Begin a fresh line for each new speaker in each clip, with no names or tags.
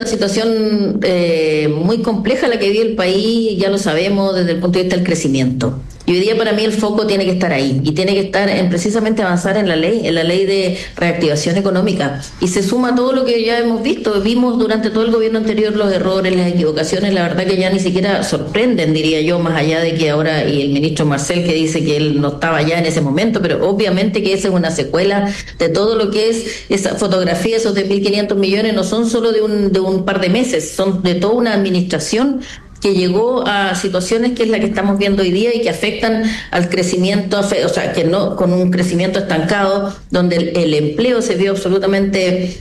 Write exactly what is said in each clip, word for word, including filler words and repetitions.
situación eh, muy compleja la que vive el país, ya lo sabemos desde el punto de vista del crecimiento. Y hoy día para mí el foco tiene que estar ahí y tiene que estar en precisamente avanzar en la ley, en la ley de reactivación económica. Y se suma todo lo que ya hemos visto. Vimos durante todo el gobierno anterior los errores, las equivocaciones, la verdad que ya ni siquiera sorprenden, diría yo, más allá de que ahora, y el ministro Marcel que dice que él no estaba ya en ese momento, pero obviamente que esa es una secuela de todo lo que es esa fotografía, esos de mil quinientos millones, no son solo de un, de un par de meses, son de toda una administración que llegó a situaciones que es la que estamos viendo hoy día y que afectan al crecimiento, o sea, que no con un crecimiento estancado, donde el, el empleo se vio absolutamente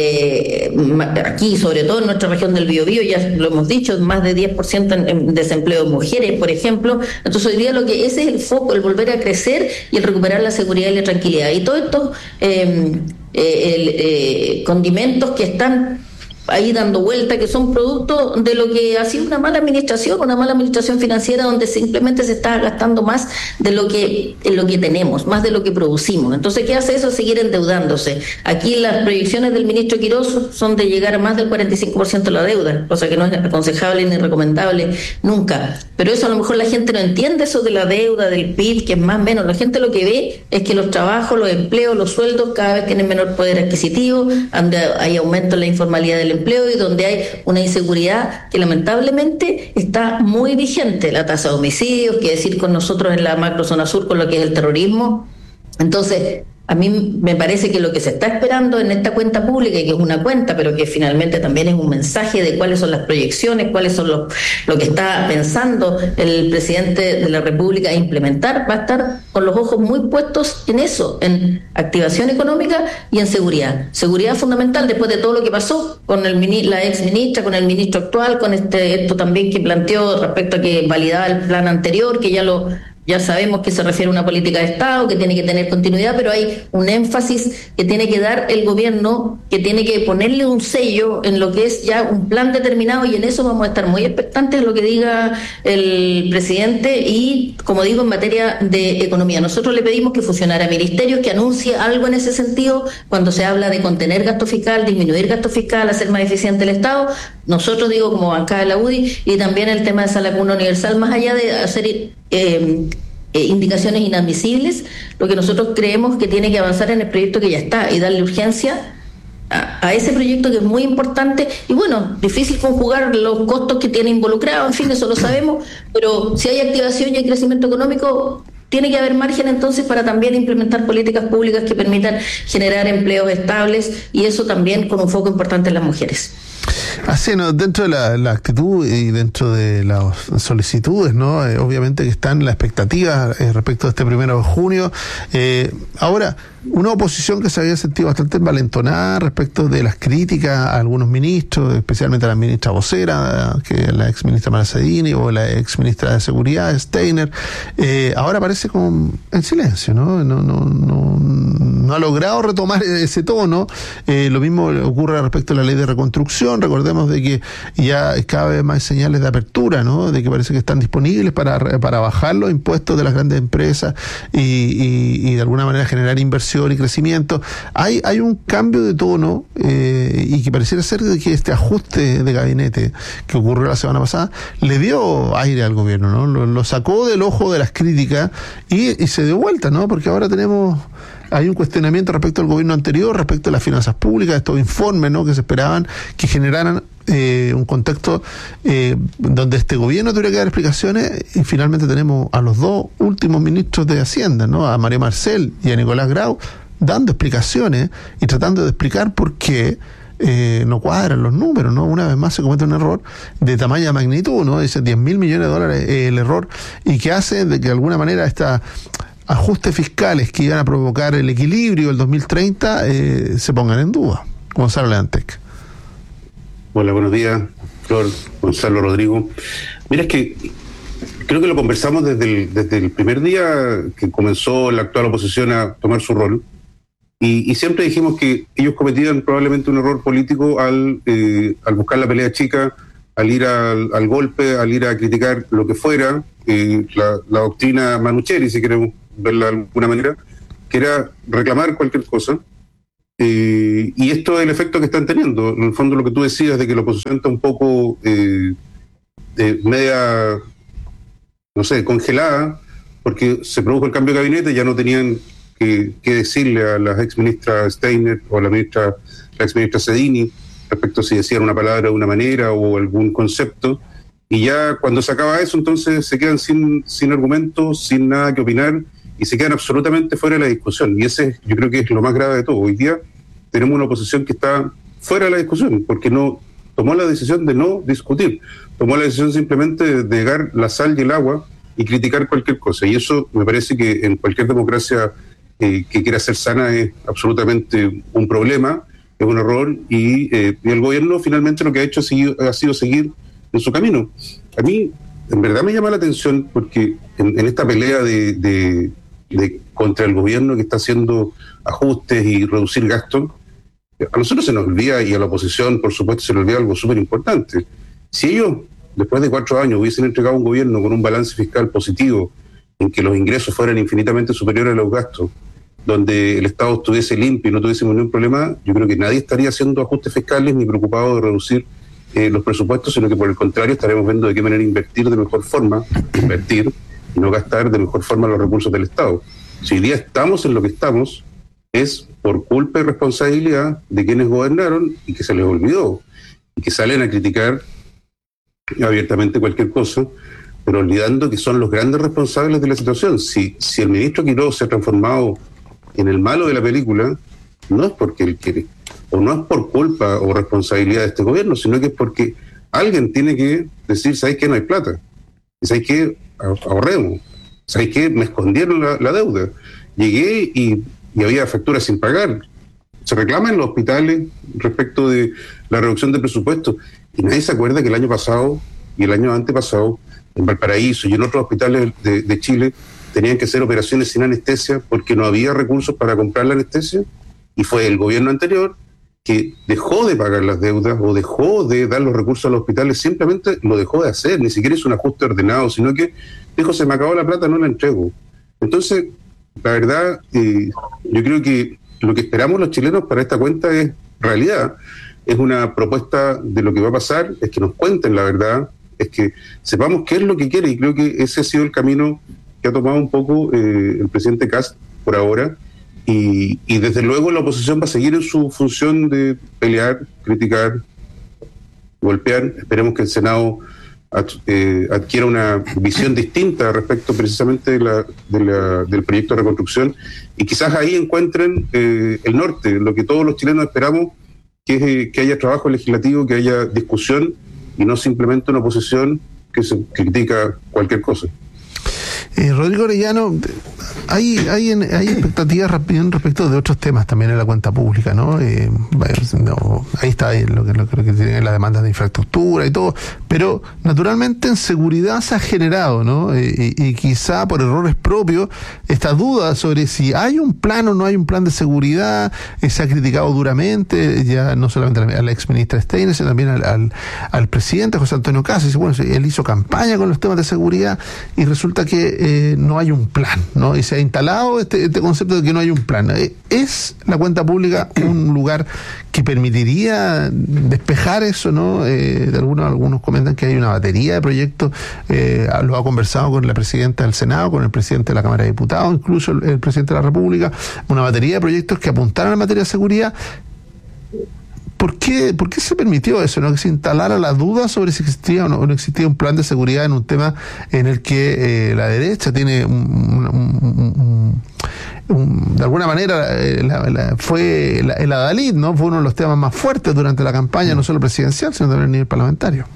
eh, aquí, sobre todo en nuestra región del Biobío, ya lo hemos dicho, más de diez por ciento en, en desempleo de mujeres, por ejemplo. Entonces hoy día lo que ese es el foco, el volver a crecer y el recuperar la seguridad y la tranquilidad. Y todos estos eh, eh, el, eh, condimentos que están ahí dando vuelta, que son producto de lo que ha sido una mala administración, una mala administración financiera donde simplemente se está gastando más de lo que, de lo que tenemos, más de lo que producimos. Entonces, ¿qué hace eso? Seguir endeudándose. Aquí las proyecciones del ministro Quirós son de llegar a más del cuarenta y cinco por ciento de la deuda, cosa que no es aconsejable ni recomendable nunca. Pero eso a lo mejor la gente no entiende, eso de la deuda, del P I B, que es más o menos. La gente lo que ve es que los trabajos, los empleos, los sueldos cada vez tienen menor poder adquisitivo, donde hay aumento en la informalidad del empleo y donde hay una inseguridad que lamentablemente está muy vigente. La tasa de homicidios, que decir con nosotros en la macrozona sur con lo que es el terrorismo. Entonces, a mí me parece que lo que se está esperando en esta cuenta pública, y que es una cuenta, pero que finalmente también es un mensaje de cuáles son las proyecciones, cuáles son los, lo que está pensando el presidente de la República a implementar, va a estar con los ojos muy puestos en eso, en activación económica y en seguridad. Seguridad fundamental después de todo lo que pasó con el la ex ministra, con el ministro actual, con este esto también que planteó respecto a que validaba el plan anterior, que ya lo Ya sabemos que se refiere a una política de Estado, que tiene que tener continuidad, pero hay un énfasis que tiene que dar el gobierno, que tiene que ponerle un sello en lo que es ya un plan determinado, y en eso vamos a estar muy expectantes de lo que diga el presidente. Y, como digo, en materia de economía, nosotros le pedimos que fusionara ministerios, que anuncie algo en ese sentido cuando se habla de contener gasto fiscal, disminuir gasto fiscal, hacer más eficiente el Estado. Nosotros, digo, como bancada de la U D I, y también el tema de Sala Cuna Universal, más allá de hacer Eh, eh, indicaciones inadmisibles, lo que nosotros creemos que tiene que avanzar en el proyecto que ya está y darle urgencia a, a ese proyecto, que es muy importante. Y bueno, difícil conjugar los costos que tiene involucrado, en fin, eso lo sabemos, pero si hay activación y hay crecimiento económico, tiene que haber margen entonces para también implementar políticas públicas que permitan generar empleos estables, y eso también con un foco importante en las mujeres.
Así, ¿no? Dentro de la, la actitud y dentro de las solicitudes, ¿no? Eh, obviamente que están las expectativas eh, respecto a este primero de junio. Eh, ahora, una oposición que se había sentido bastante envalentonada respecto de las críticas a algunos ministros, especialmente a la ministra vocera, que es la ex ministra Marcedini, o la ex ministra de Seguridad, Steiner, eh, ahora parece como en silencio, ¿no? No, no, no, no ha logrado retomar ese tono. Eh, lo mismo ocurre respecto a la ley de reconstrucción. Recordemos de que ya cada vez más señales de apertura, ¿no? De que parece que están disponibles para, para bajar los impuestos de las grandes empresas y, y, y de alguna manera generar inversión y crecimiento. Hay, hay un cambio de tono eh, y que pareciera ser de que este ajuste de gabinete que ocurrió la semana pasada le dio aire al gobierno, ¿no? Lo, lo sacó del ojo de las críticas y, y se dio vuelta, ¿no? Porque ahora tenemos... Hay un cuestionamiento respecto al gobierno anterior, respecto a las finanzas públicas, estos informes, ¿no? Que se esperaban que generaran eh, un contexto eh, donde este gobierno tuviera que dar explicaciones, y finalmente tenemos a los dos últimos ministros de Hacienda, ¿no? A María Marcel y a Nicolás Grau, dando explicaciones y tratando de explicar por qué Eh, no cuadran los números, ¿no? Una vez más se comete un error de tamaña magnitud, ¿no? Dice diez mil millones de dólares eh, el error, y que hace de que de alguna manera esta ajustes fiscales que iban a provocar el equilibrio del dos mil treinta eh, se pongan en duda. Gonzalo Leantec.
Hola, buenos días, Flor, Gonzalo, Rodrigo. Mira, es que creo que lo conversamos desde el, desde el primer día que comenzó la actual oposición a tomar su rol, y, y siempre dijimos que ellos cometían probablemente un error político al, eh, al buscar la pelea chica, al ir al, al golpe, al ir a criticar lo que fuera, eh, la, la doctrina Manucheri, si queremos verla de alguna manera, que era reclamar cualquier cosa, Eh, y esto es el efecto que están teniendo. En el fondo, lo que tú decías de que la oposición está un poco eh, eh, media, no sé, congelada, porque se produjo el cambio de gabinete, ya no tenían que, que decirle a la exministra Steiner o a la ministra, la exministra Sedini respecto a si decían una palabra de una manera o algún concepto. Y ya cuando se acaba eso, entonces se quedan sin, sin argumentos, sin nada que opinar, y se quedan absolutamente fuera de la discusión. Y ese yo creo que es lo más grave de todo. Hoy día tenemos una oposición que está fuera de la discusión, porque no tomó la decisión de no discutir, tomó la decisión simplemente de negar la sal y el agua y criticar cualquier cosa. Y eso me parece que en cualquier democracia eh, que quiera ser sana es absolutamente un problema, es un error, y, eh, y el gobierno finalmente lo que ha hecho ha sido, ha sido seguir en su camino. A mí, en verdad me llama la atención porque en, en esta pelea de, de, de contra el gobierno que está haciendo ajustes y reducir gastos, a nosotros se nos olvida, y a la oposición, por supuesto, se nos olvida algo súper importante. Si ellos, después de cuatro años, hubiesen entregado un gobierno con un balance fiscal positivo, en que los ingresos fueran infinitamente superiores a los gastos, donde el Estado estuviese limpio y no tuviésemos ningún problema, yo creo que nadie estaría haciendo ajustes fiscales ni preocupado de reducir eh, los presupuestos, sino que por el contrario estaremos viendo de qué manera invertir de mejor forma, invertir y no gastar de mejor forma los recursos del Estado. Si hoy día estamos en lo que estamos, es por culpa y responsabilidad de quienes gobernaron y que se les olvidó, y que salen a criticar abiertamente cualquier cosa, pero olvidando que son los grandes responsables de la situación. Si, si el ministro Quiroz se ha transformado en el malo de la película, no es porque él quiere, o no es por culpa o responsabilidad de este gobierno, sino que es porque alguien tiene que decir, ¿sabes qué? No hay plata, y ¿sabes qué? Ahorremos, ¿sabes qué? Me escondieron la, la deuda, llegué y, y había facturas sin pagar, se reclama en los hospitales respecto de la reducción de presupuesto, y nadie se acuerda que el año pasado y el año antepasado en Valparaíso y en otros hospitales de, de Chile tenían que hacer operaciones sin anestesia porque no había recursos para comprar la anestesia, y fue el gobierno anterior que dejó de pagar las deudas o dejó de dar los recursos a los hospitales, simplemente lo dejó de hacer, ni siquiera es un ajuste ordenado, sino que dijo, se me acabó la plata, no la entrego. Entonces, la verdad, eh, yo creo que lo que esperamos los chilenos para esta cuenta es realidad, es una propuesta de lo que va a pasar, es que nos cuenten la verdad, es que sepamos qué es lo que quiere, y creo que ese ha sido el camino que ha tomado un poco eh, el presidente Kast por ahora, y, y desde luego la oposición va a seguir en su función de pelear, criticar, golpear. Esperemos que el Senado ad, eh, adquiera una visión distinta respecto precisamente de la, de la, del proyecto de reconstrucción, y quizás ahí encuentren eh, el norte, lo que todos los chilenos esperamos, que es eh, que haya trabajo legislativo, que haya discusión, y no simplemente una oposición que se critica cualquier cosa.
Eh, Rodrigo Orellano, hay, hay, hay expectativas respecto de otros temas también en la cuenta pública, ¿no? Eh, no ahí está lo que, lo, lo que tienen las demandas de infraestructura y todo, pero naturalmente en seguridad se ha generado, ¿no? Eh, y, y quizá por errores propios, esta duda sobre si hay un plan o no hay un plan de seguridad, eh, se ha criticado duramente, ya no solamente a la exministra Steiner, sino también al, al, al presidente José Antonio Kast. Dice, bueno, él hizo campaña con los temas de seguridad y resulta que Eh, no hay un plan, ¿no? Y se ha instalado este, este concepto de que no hay un plan. Eh, ¿Es la cuenta pública un lugar que permitiría despejar eso, ¿no? Eh, de algunos, algunos comentan que hay una batería de proyectos, eh, lo ha conversado con la presidenta del Senado, con el presidente de la Cámara de Diputados, incluso el, el presidente de la República, una batería de proyectos que apuntaran a materia de seguridad. ¿Por qué, ¿Por qué se permitió eso, no? Que se instalara la duda sobre si existía o no, o no existía un plan de seguridad en un tema en el que eh, la derecha tiene un, un, un, un, de alguna manera eh, la, la, fue la, el adalid, ¿no? Fue uno de los temas más fuertes durante la campaña, no solo presidencial, sino también a nivel parlamentario.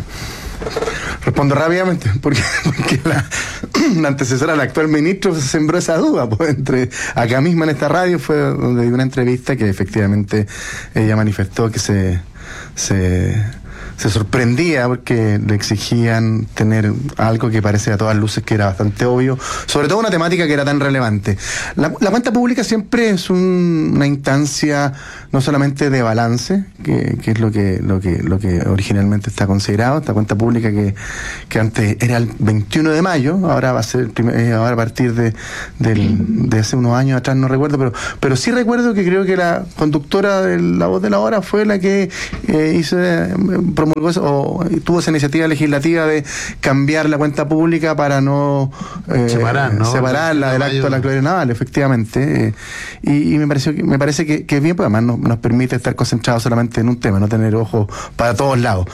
Respondo rápidamente, porque, porque la, la antecesora del actual ministro sembró esa duda, pues entre acá misma en esta radio fue donde dio una entrevista que efectivamente ella manifestó que se, se se sorprendía porque le exigían tener algo que parece a todas luces que era bastante obvio, sobre todo una temática que era tan relevante. La, la cuenta pública siempre es un, una instancia no solamente de balance, que, que es lo que, lo que, lo que originalmente está considerado, esta cuenta pública que, que antes era el veintiuno de mayo, ahora va a ser eh, ahora a partir de, del, de hace unos años atrás, no recuerdo, pero, pero sí recuerdo que creo que la conductora de La Voz de la Hora fue la que eh, hizo, eh, promulgó eso, o tuvo esa iniciativa legislativa de cambiar la cuenta pública para no, eh,
Separar, ¿no?
separarla del acto de la Gloria Naval, efectivamente. Eh, y, y me pareció que, me parece que, que es bien, porque además nos, nos permite estar concentrados solamente en un tema, no tener ojos para todos lados.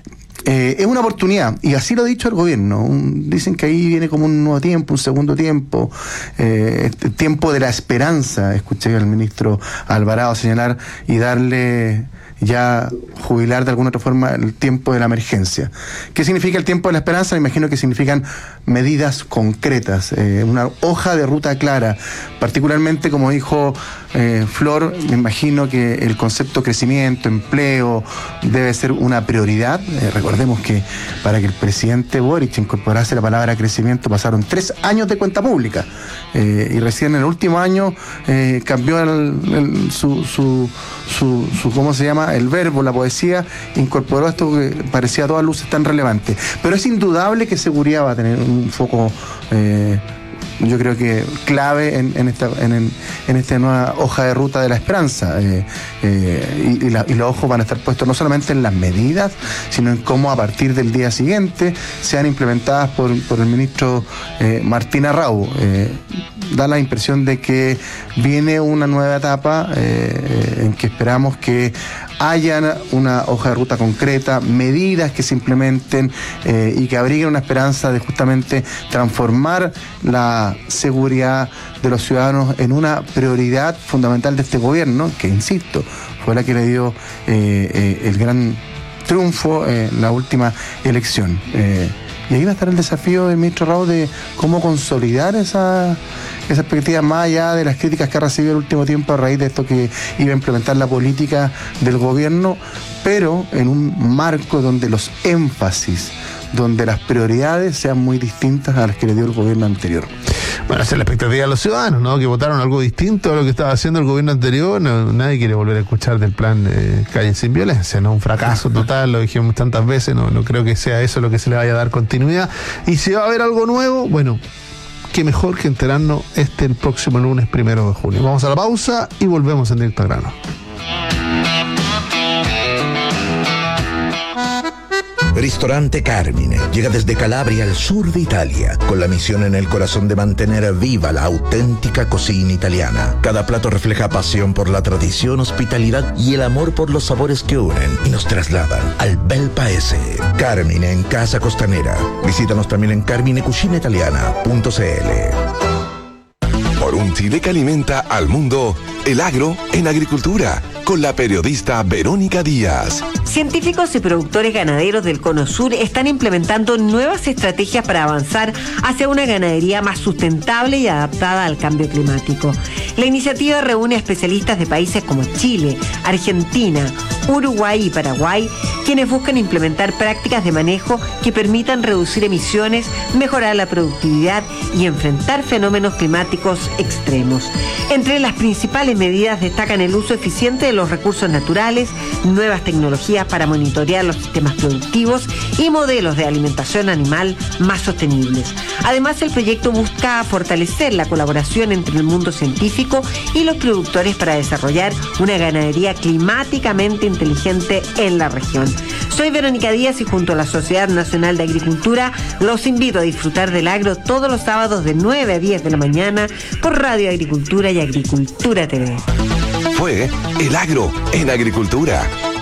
Eh, es una oportunidad, y así lo ha dicho el gobierno. Un, dicen que ahí viene como un nuevo tiempo, un segundo tiempo, eh, este tiempo de la esperanza. Escuché al ministro Alvarado señalar y darle ya jubilar de alguna otra forma el tiempo de la emergencia. ¿Qué significa el tiempo de la esperanza? Me imagino que significan medidas concretas, eh, una hoja de ruta clara, particularmente como dijo eh, Flor, me imagino que el concepto crecimiento, empleo, debe ser una prioridad. Eh, recordemos que para que el presidente Boric incorporase la palabra crecimiento pasaron tres años de cuenta pública, eh, y recién en el último año eh, cambió el, el, su, su, su, su, ¿cómo se llama? El verbo, la poesía, incorporó esto que parecía a todas luces tan relevante. Pero es indudable que seguridad va a tener un foco, eh, yo creo que clave en, en esta en, en esta nueva hoja de ruta de la esperanza, eh, eh, y, y, la, y los ojos van a estar puestos no solamente en las medidas, sino en cómo a partir del día siguiente sean implementadas por, por el ministro eh, Martín Arrau. Eh, da la impresión de que viene una nueva etapa eh, en que esperamos que haya una hoja de ruta concreta, medidas que se implementen eh, y que abriguen una esperanza de justamente transformar la seguridad de los ciudadanos en una prioridad fundamental de este gobierno, que insisto, fue la que le dio eh, eh, el gran triunfo en la última elección. Eh, y ahí va a estar el desafío del ministro Arrau de cómo consolidar esa, esa perspectiva más allá de las críticas que ha recibido el último tiempo a raíz de esto que iba a implementar la política del gobierno, pero en un marco donde los énfasis, donde las prioridades sean muy distintas a las que le dio el gobierno anterior.
Bueno, esa es la expectativa de los ciudadanos, ¿no? Que votaron algo distinto a lo que estaba haciendo el gobierno anterior. No, nadie quiere volver a escuchar del plan eh, Calle Sin Violencia, ¿no? Un fracaso total, lo dijimos tantas veces, no, no creo que sea eso lo que se le vaya a dar continuidad. Y si va a haber algo nuevo, bueno, qué mejor que enterarnos este el próximo lunes primero de junio. Vamos a la pausa y volvemos en directo al grano.
Ristorante Carmine llega desde Calabria al sur de Italia, con la misión en el corazón de mantener viva la auténtica cocina italiana. Cada plato refleja pasión por la tradición, hospitalidad y el amor por los sabores que unen y nos trasladan al bel paese. Carmine en Casa Costanera. Visítanos también en carmine cucina italiana punto c l.
Por un Chile que alimenta al mundo, el agro en agricultura, con la periodista Verónica Díaz.
Científicos y productores ganaderos del Cono Sur están implementando nuevas estrategias para avanzar hacia una ganadería más sustentable y adaptada al cambio climático. La iniciativa reúne a especialistas de países como Chile, Argentina, Uruguay y Paraguay, quienes buscan implementar prácticas de manejo que permitan reducir emisiones, mejorar la productividad y enfrentar fenómenos climáticos extremos. Entre las principales medidas destacan el uso eficiente de los recursos naturales, nuevas tecnologías para monitorear los sistemas productivos y modelos de alimentación animal más sostenibles. Además, el proyecto busca fortalecer la colaboración entre el mundo científico y los productores para desarrollar una ganadería climáticamente inteligente en la región. Soy Verónica Díaz y junto a la Sociedad Nacional de Agricultura los invito a disfrutar del agro todos los sábados de nueve a diez de la mañana por Radio Agricultura y Agricultura T V.
Fue El Agro en Agricultura.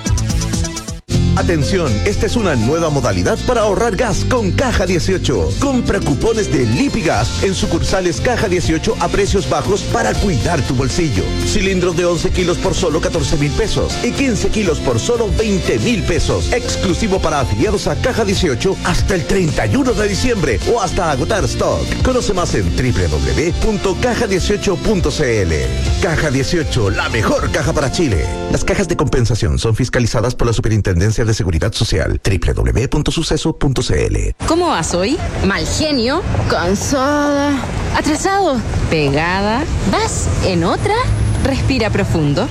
Atención, esta es una nueva modalidad para ahorrar gas con Caja dieciocho. Compra cupones de Lipigas en sucursales Caja dieciocho a precios bajos para cuidar tu bolsillo. Cilindros de once kilos por solo catorce mil pesos y quince kilos por solo veinte mil pesos. Exclusivo para afiliados a Caja dieciocho hasta el treinta y uno de diciembre o hasta agotar stock. Conoce más en doble u doble u doble u punto caja dieciocho punto c l. Caja dieciocho, la mejor caja para Chile. Las cajas de compensación son fiscalizadas por la Superintendencia Superintendencia de Seguridad Social. doble u doble u doble u punto suceso punto c l.
¿Cómo vas hoy? Mal genio, cansada, atrasado, pegada. ¿Vas en otra? Respira profundo.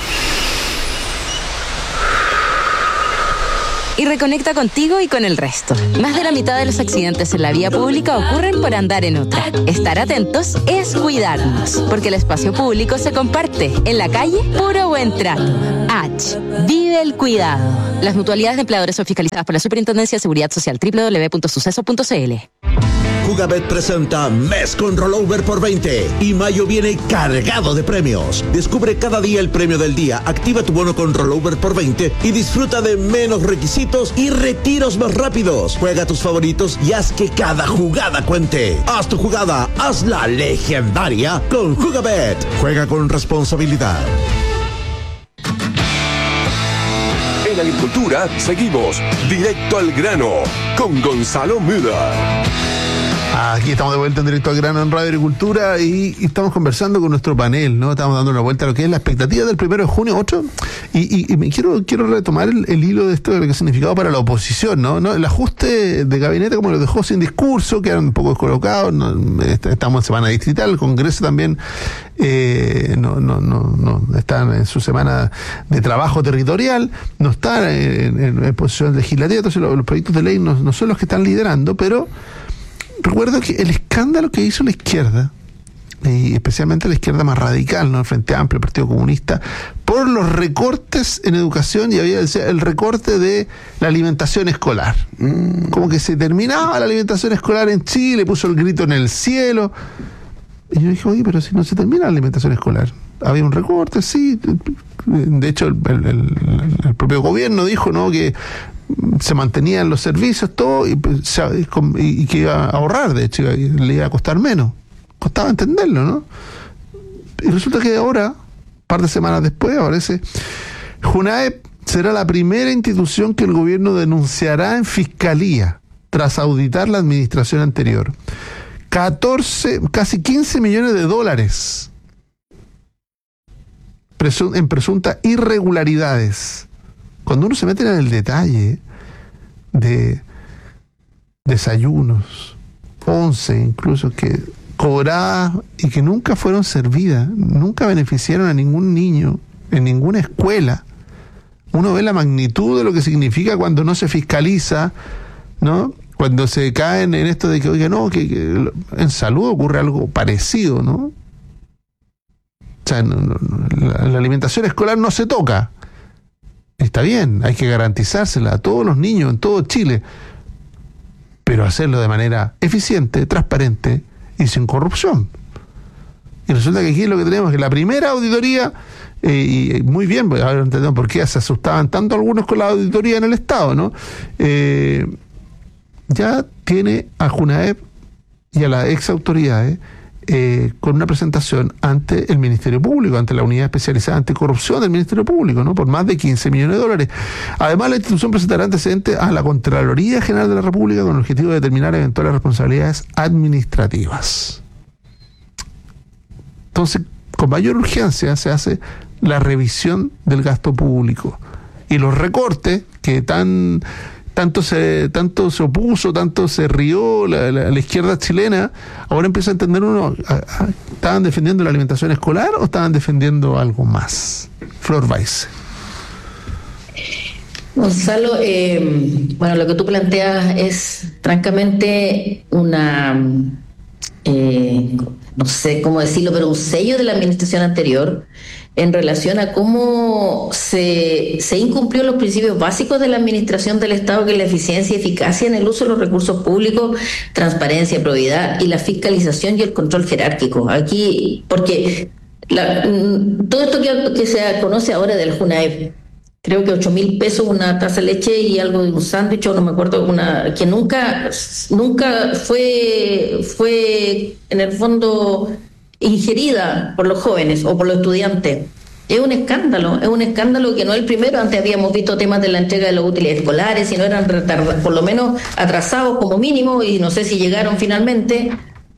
Y reconecta contigo y con el resto. Más de la mitad de los accidentes en la vía pública ocurren por andar en otra. Estar atentos es cuidarnos, porque el espacio público se comparte. En la calle, puro buen trato. H. Vive el cuidado. Las mutualidades de empleadores son fiscalizadas por la Superintendencia de Seguridad Social. doble u doble u doble u punto suceso punto c l.
Jugabet presenta Mes con Rollover por veinte y mayo viene cargado de premios. Descubre cada día el premio del día, activa tu bono con Rollover por veinte y disfruta de menos requisitos y retiros más rápidos. Juega a tus favoritos y haz que cada jugada cuente. Haz tu jugada, hazla legendaria con Jugabet. Juega con responsabilidad.
En Agricultura seguimos directo al grano con Gonzalo Müller.
Aquí estamos de vuelta en Directo al Grano en Radio Agricultura y, y estamos conversando con nuestro panel, ¿no? Estamos dando una vuelta a lo que es la expectativa del primero de junio, otro, y, y, y me quiero quiero retomar el, el hilo de esto, de lo que ha significado para la oposición, ¿no? ¿no? El ajuste de gabinete, como lo dejó sin discurso, quedaron un poco descolocados, ¿no? Estamos en semana distrital, el Congreso también eh, no, no, no, no está en su semana de trabajo territorial, no está en, en, en posición legislativa, entonces los, los proyectos de ley no, no son los que están liderando, pero recuerdo que el escándalo que hizo la izquierda, y especialmente la izquierda más radical, ¿no? El Frente Amplio, el Partido Comunista, por los recortes en educación, y había decía, el recorte de la alimentación escolar. Mm. Como que se terminaba la alimentación escolar en Chile, puso el grito en el cielo. Y yo dije, oye, pero si no se termina la alimentación escolar. Había un recorte, sí. De hecho, el, el, el, el propio gobierno dijo, ¿no?, que se mantenían los servicios, todo, y, y, y que iba a ahorrar, de hecho, le iba a costar menos. Costaba entenderlo, ¿no? Y resulta que ahora, un par de semanas después, aparece Junaep será la primera institución que el gobierno denunciará en fiscalía tras auditar la administración anterior. catorce, casi quince millones de dólares presun- en presuntas irregularidades. Cuando uno se mete en el detalle de desayunos, once incluso, que cobradas y que nunca fueron servidas, nunca beneficiaron a ningún niño en ninguna escuela, uno ve la magnitud de lo que significa cuando no se fiscaliza, ¿no? Cuando se caen en esto de que, oiga, no, que, que en salud ocurre algo parecido, ¿no? O sea, no, no, la, la alimentación escolar no se toca. Está bien, hay que garantizársela a todos los niños en todo Chile, pero hacerlo de manera eficiente, transparente y sin corrupción. Y resulta que aquí lo que tenemos es que la primera auditoría, eh, y muy bien, pues ahora entendemos por qué se asustaban tanto algunos con la auditoría en el Estado, ¿no? Eh, ya tiene a Junaep y a las ex autoridades Eh, con una presentación ante el Ministerio Público, ante la Unidad Especializada Anticorrupción del Ministerio Público, ¿no? Por más de quince millones de dólares. Además, la institución presentará antecedentes a la Contraloría General de la República con el objetivo de determinar eventuales responsabilidades administrativas. Entonces, con mayor urgencia se hace la revisión del gasto público. Y los recortes que tan... tanto se tanto se opuso, tanto se rió la, la, la izquierda chilena, ahora empieza a entender uno, a, a, ¿estaban defendiendo la alimentación escolar o estaban defendiendo algo más? Flor Weiss.
Gonzalo, eh, bueno, lo que tú planteas es francamente una, eh, no sé cómo decirlo, pero un sello de la administración anterior en relación a cómo se, se incumplió los principios básicos de la administración del Estado, que es la eficiencia y eficacia en el uso de los recursos públicos, transparencia, probidad y la fiscalización y el control jerárquico. Aquí, porque la, todo esto que, que se conoce ahora del Junaep, creo que ocho mil pesos una taza de leche y algo de un sándwich, o no me acuerdo, una que nunca, nunca fue, fue en el fondo ingerida por los jóvenes o por los estudiantes. Es un escándalo, es un escándalo que no es el primero. Antes habíamos visto temas de la entrega de los útiles escolares y no eran retardados, por lo menos atrasados como mínimo, y no sé si llegaron finalmente.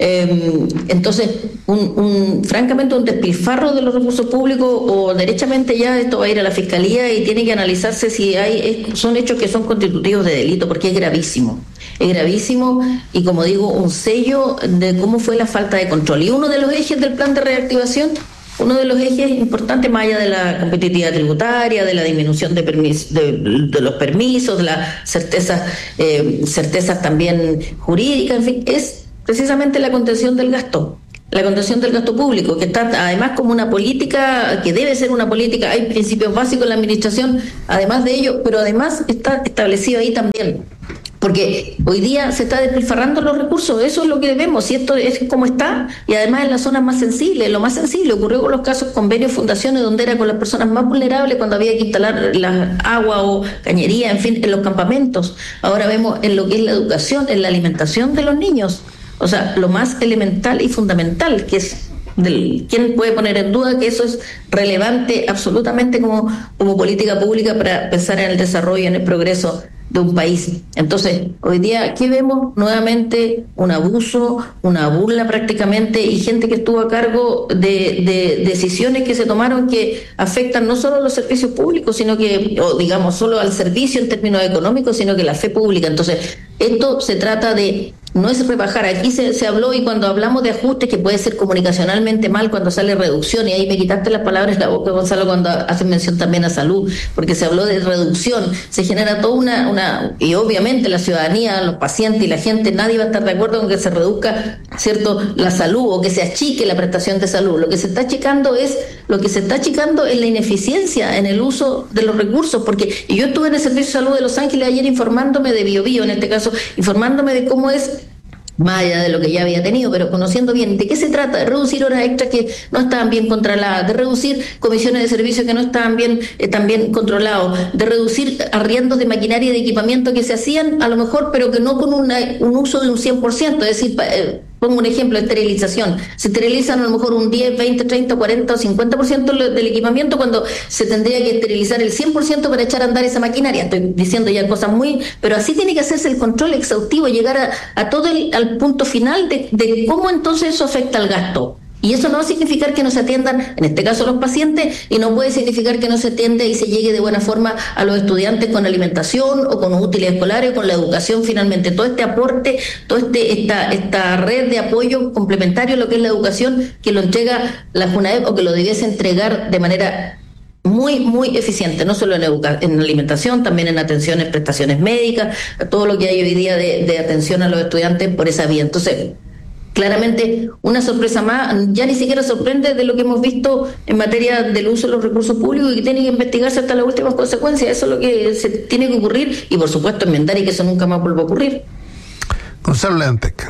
Eh, entonces, un, un, francamente, un despilfarro de los recursos públicos, o derechamente ya esto va a ir a la Fiscalía y tiene que analizarse si hay son hechos que son constitutivos de delito, porque es gravísimo. Es gravísimo y, como digo, un sello de cómo fue la falta de control. Y uno de los ejes del plan de reactivación, uno de los ejes importantes, más allá de la competitividad tributaria, de la disminución de, permis, de, de los permisos, de las certezas, eh, certezas también jurídicas, en fin, es precisamente la contención del gasto. La contención del gasto público, que está además como una política, que debe ser una política, hay principios básicos en la administración, además de ello, pero además está establecido ahí también. Porque hoy día se está despilfarrando los recursos, eso es lo que vemos, y esto es como está, y además en las zonas más sensibles. Lo más sensible ocurrió con los casos convenios, fundaciones, donde era con las personas más vulnerables cuando había que instalar la agua o cañería, en fin, en los campamentos. Ahora vemos en lo que es la educación, en la alimentación de los niños, o sea, lo más elemental y fundamental, que es del, ¿quién puede poner en duda que eso es relevante absolutamente como, como política pública para pensar en el desarrollo, en el progreso de un país? Entonces, hoy día, ¿qué vemos? Nuevamente un abuso, una burla prácticamente, y gente que estuvo a cargo de, de decisiones que se tomaron que afectan no solo a los servicios públicos, sino que, o digamos, solo al servicio en términos económicos, sino que la fe pública. Entonces, esto se trata de, no es rebajar. Aquí se, se habló, y cuando hablamos de ajustes, que puede ser comunicacionalmente mal cuando sale reducción, y ahí me quitaste las palabras de la boca, Gonzalo, cuando hacen mención también a salud, porque se habló de reducción, se genera toda una, una, y obviamente la ciudadanía, los pacientes y la gente, nadie va a estar de acuerdo con que se reduzca, ¿cierto?, la salud, o que se achique la prestación de salud. Lo que se está achicando es, lo que se está achicando es la ineficiencia en el uso de los recursos, porque y yo estuve en el Servicio de Salud de Los Ángeles ayer informándome de Bio Bio, en este caso, informándome de cómo es, más allá de lo que ya había tenido, pero conociendo bien de qué se trata, de reducir horas extras que no estaban bien controladas, de reducir comisiones de servicio que no estaban bien, eh, tan bien controlados, de reducir arriendos de maquinaria y de equipamiento que se hacían a lo mejor, pero que no con una, un uso de un cien por ciento, es decir, eh, pongo un ejemplo, esterilización. Se esterilizan a lo mejor un diez, veinte, treinta, cuarenta o cincuenta por ciento del equipamiento, cuando se tendría que esterilizar el cien por ciento para echar a andar esa maquinaria. Estoy diciendo ya cosas muy... Pero así tiene que hacerse el control exhaustivo, llegar a, a todo el al punto final de, de cómo entonces eso afecta al gasto. Y eso no va a significar que no se atiendan, en este caso, los pacientes, y no puede significar que no se atiende y se llegue de buena forma a los estudiantes con alimentación o con los útiles escolares, con la educación. Finalmente, todo este aporte, toda este, esta, esta red de apoyo complementario a lo que es la educación, que lo entrega la JUNAEP, o que lo debiese entregar de manera muy, muy eficiente, no solo en, educa- en alimentación, también en atenciones, prestaciones médicas, todo lo que hay hoy día de, de atención a los estudiantes por esa vía. Entonces, claramente, una sorpresa más, ya ni siquiera sorprende de lo que hemos visto en materia del uso de los recursos públicos, y que tiene que investigarse hasta las últimas consecuencias. Eso es lo que se tiene que ocurrir, y por supuesto enmendar, y que eso nunca más vuelva a ocurrir.
Gonzalo Leantec.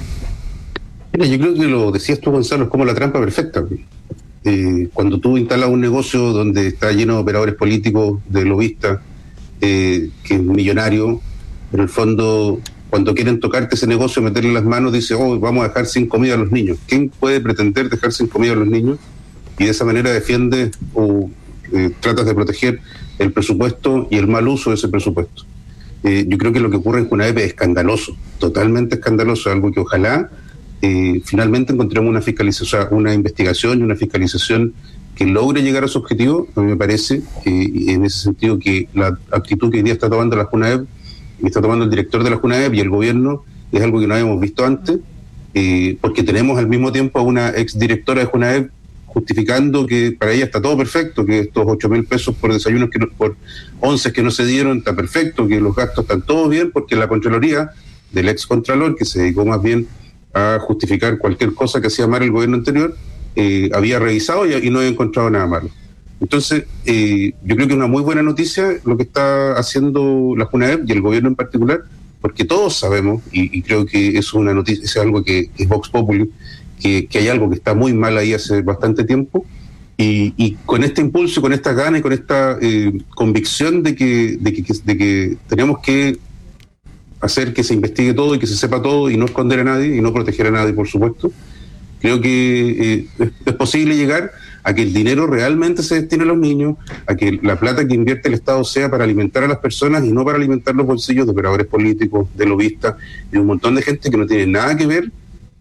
Mira, yo creo que lo decías tú, Gonzalo, es como la trampa perfecta. Eh, cuando tú instalas un negocio donde está lleno de operadores políticos, de lobistas, eh, que es millonario, en el fondo, cuando quieren tocarte ese negocio, meterle las manos, dice, oh, vamos a dejar sin comida a los niños. ¿Quién puede pretender dejar sin comida a los niños? Y de esa manera defiende o eh, tratas de proteger el presupuesto y el mal uso de ese presupuesto. Eh, yo creo que lo que ocurre en JUNAEP es escandaloso, totalmente escandaloso, algo que ojalá eh, finalmente encontremos una fiscalización, o sea, una investigación y una fiscalización que logre llegar a su objetivo. A mí me parece, eh, en ese sentido, que la actitud que hoy día está tomando la JUNAEP, y está tomando el director de la JUNAEP y el gobierno, es algo que no habíamos visto antes, eh, porque tenemos al mismo tiempo a una exdirectora de JUNAEP justificando que para ella está todo perfecto, que estos ocho mil pesos por desayunos, que no, por once que no se dieron, está perfecto, que los gastos están todos bien, porque la Contraloría del ex Contralor, que se dedicó más bien a justificar cualquier cosa que hacía mal el gobierno anterior, eh, había revisado y, y no había encontrado nada malo. Entonces, eh, yo creo que es una muy buena noticia lo que está haciendo la JUNAEP y el gobierno en particular, porque todos sabemos, y, y creo que es una noticia, es algo que, que es Vox Populi, que, que hay algo que está muy mal ahí hace bastante tiempo, y, y con este impulso, con esta gana y con esta eh, convicción de que, de, que, de que tenemos que hacer que se investigue todo y que se sepa todo y no esconder a nadie y no proteger a nadie, por supuesto, creo que eh, es, es posible llegar a que el dinero realmente se destine a los niños, a que la plata que invierte el Estado sea para alimentar a las personas y no para alimentar los bolsillos de operadores políticos, de lobistas y un montón de gente que no tiene nada que ver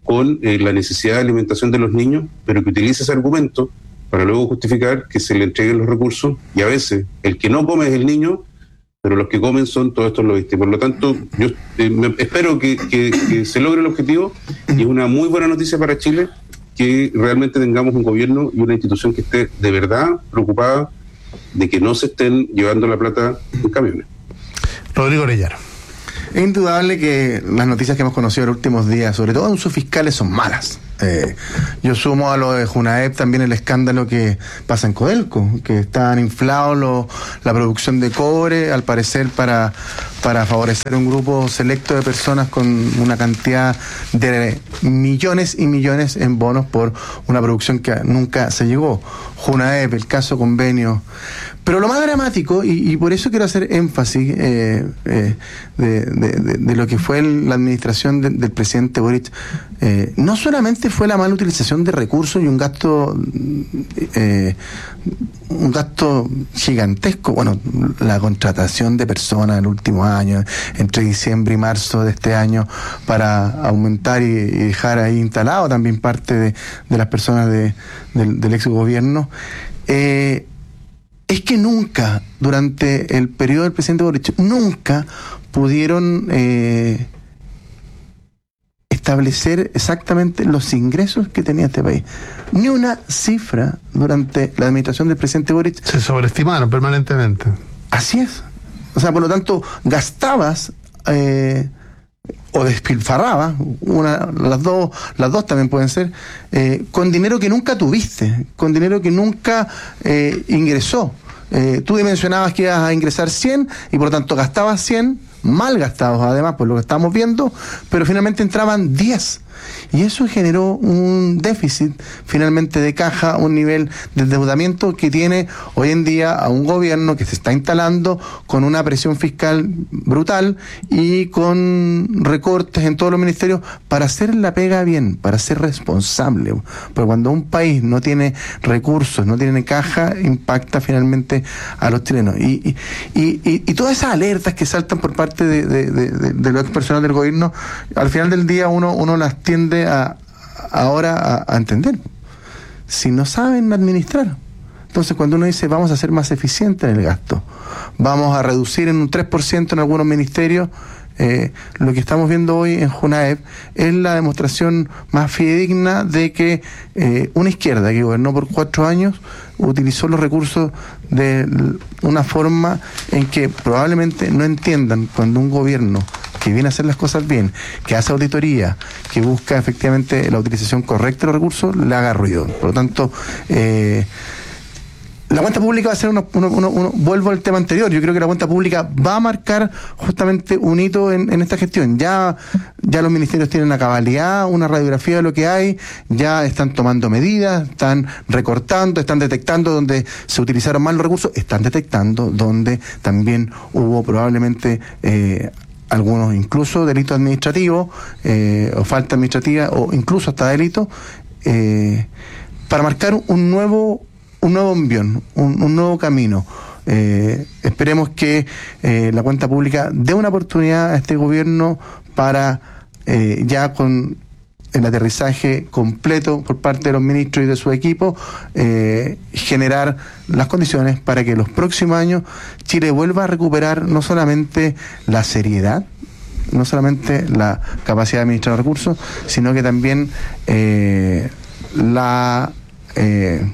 con eh, la necesidad de alimentación de los niños, pero que utiliza ese argumento para luego justificar que se le entreguen los recursos, y a veces el que no come es el niño, pero los que comen son todos estos lobistas. Por lo tanto, yo eh, me, espero que, que, que se logre el objetivo, y es una muy buena noticia para Chile que realmente tengamos un gobierno y una institución que esté de verdad preocupada de que no se estén llevando la plata en camiones.
Rodrigo Orellana.
Es indudable que las noticias que hemos conocido en los últimos días, sobre todo en sus fiscales, son malas. Eh, yo sumo a lo de Junaep también el escándalo que pasa en Codelco, que están inflados lo, la producción de cobre, al parecer para, para favorecer un grupo selecto de personas con una cantidad de millones y millones en bonos por una producción que nunca se llegó. Junaep, el caso convenio. Pero lo más dramático, y, y por eso quiero hacer énfasis eh, eh, de, de, de, de lo que fue el, la administración de, del presidente Boric, eh, no solamente fue la mala utilización de recursos y un gasto eh, un gasto gigantesco, bueno, la contratación de personas en el último año, entre diciembre y marzo de este año, para aumentar y, y dejar ahí instalado también parte de, de las personas de, del, del ex gobierno. Eh, es que nunca, durante el periodo del presidente Boric, nunca pudieron eh, establecer exactamente los ingresos que tenía este país. Ni una cifra durante la administración del presidente Boric.
Se sobreestimaron permanentemente.
Así es. O sea, por lo tanto, gastabas eh, o despilfarrabas, una, las dos, las dos también pueden ser, eh, con dinero que nunca tuviste, con dinero que nunca eh, ingresó. Eh, tú dimensionabas que ibas a ingresar cien y por lo tanto gastabas cien, mal gastados además por lo que estamos viendo, pero finalmente entraban diez. Y eso generó un déficit finalmente de caja, un nivel de endeudamiento que tiene hoy en día a un gobierno que se está instalando con una presión fiscal brutal y con recortes en todos los ministerios para hacer la pega bien, para ser responsable. Porque cuando un país no tiene recursos, no tiene caja, impacta finalmente a los chilenos. Y, y, y, y todas esas alertas que saltan por parte de, de, de, de, de los ex personal del gobierno, al final del día uno, uno las tiende a, ahora a, a entender. Si no saben administrar, entonces cuando uno dice vamos a ser más eficientes en el gasto, vamos a reducir en un tres por ciento en algunos ministerios, eh, lo que estamos viendo hoy en Junaep es la demostración más fidedigna de que eh, una izquierda que gobernó por cuatro años utilizó los recursos de una forma en que probablemente no entiendan cuando un gobierno que viene a hacer las cosas bien, que hace auditoría, que busca efectivamente la utilización correcta de los recursos, le haga ruido. Por lo tanto, eh, la cuenta pública va a ser uno, uno, uno, uno, vuelvo al tema anterior, yo creo que la cuenta pública va a marcar justamente un hito en, en esta gestión. Ya, ya los ministerios tienen una cabalidad, una radiografía de lo que hay, ya están tomando medidas, están recortando, están detectando donde se utilizaron mal los recursos, están detectando donde también hubo probablemente eh, algunos incluso delitos administrativos eh, o falta administrativa o incluso hasta delitos, eh, para marcar un nuevo un nuevo envión, un, un nuevo camino. Eh, esperemos que eh, la cuenta pública dé una oportunidad a este gobierno para eh, ya con el aterrizaje completo por parte de los ministros y de su equipo, eh, generar las condiciones para que los próximos años Chile vuelva a recuperar no solamente la seriedad, no solamente la capacidad de administrar los recursos, sino que también eh, la eh,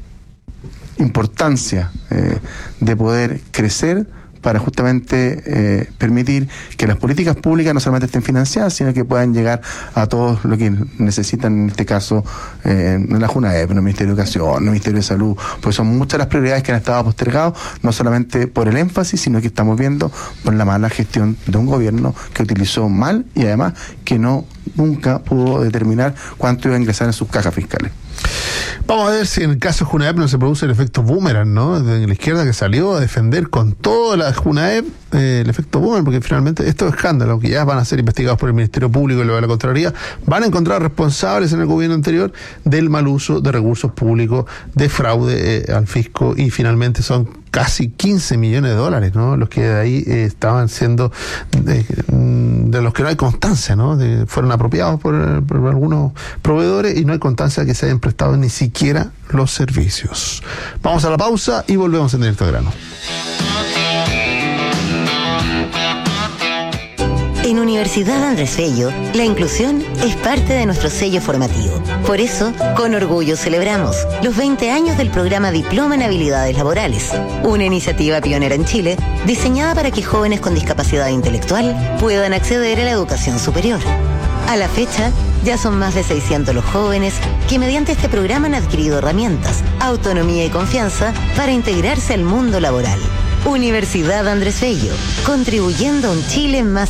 importancia eh, de poder crecer para justamente eh, permitir que las políticas públicas no solamente estén financiadas, sino que puedan llegar a todos lo que necesitan, en este caso, eh, en la Junaep, en el Ministerio de Educación, en el Ministerio de Salud, pues son muchas las prioridades que han estado postergadas, no solamente por el énfasis, sino que estamos viendo por la mala gestión de un gobierno que utilizó mal y además que no nunca pudo determinar cuánto iba a ingresar en sus cajas fiscales.
Vamos a ver si en el caso de Junaep no se produce el efecto boomerang, ¿no? De la izquierda que salió a defender con toda la Junaep eh, el efecto boomerang, porque finalmente estos escándalos que ya van a ser investigados por el Ministerio Público y luego de la Contraloría, van a encontrar responsables en el gobierno anterior del mal uso de recursos públicos, de fraude eh, al fisco, y finalmente son casi quince millones de dólares, ¿no? Los que de ahí eh, estaban siendo, de, de los que no hay constancia, ¿no? De, fueron apropiados por, por algunos proveedores y no hay constancia que se hayan prestado ni siquiera los servicios. Vamos a la pausa y volvemos en Directo al Grano.
En Universidad Andrés Bello, la inclusión es parte de nuestro sello formativo. Por eso, con orgullo celebramos los veinte años del programa Diploma en Habilidades Laborales, una iniciativa pionera en Chile diseñada para que jóvenes con discapacidad intelectual puedan acceder a la educación superior. A la fecha, ya son más de seiscientos los jóvenes que mediante este programa han adquirido herramientas, autonomía y confianza para integrarse al mundo laboral. Universidad Andrés Bello, contribuyendo a un Chile más